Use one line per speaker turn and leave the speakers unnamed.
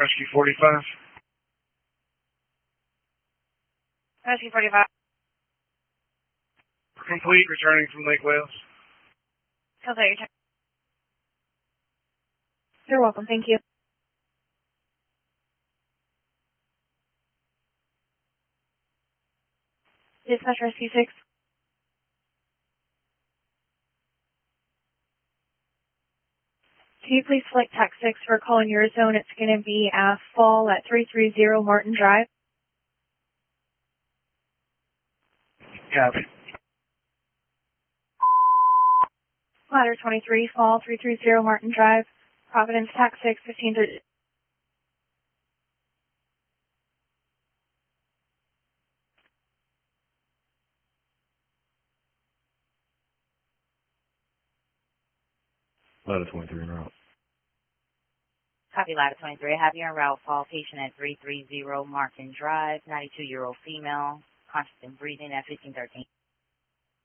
Rescue 45.
Rescue 45.
Complete, returning from Lake Wales.
Okay, you're welcome, thank you. Dispatch Rescue 6. Can you please select TAC 6 for calling your zone? It's going to be fall at 330 Martin Drive.
Copy.
Ladder 23, fall 330 Martin Drive. Providence TAC 6, 1530.
Ladder 23 en route.
Copy, Ladder 23. I have you en route. Fall patient at 330 Martin Drive, 92-year-old female, conscious and breathing at 1513.